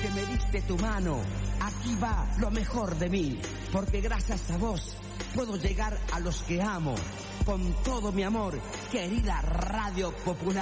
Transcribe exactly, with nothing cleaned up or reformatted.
que me diste tu mano. Aquí va lo mejor de mí, porque gracias a vos puedo llegar a los que amo. Con todo mi amor, querida Radio Popular.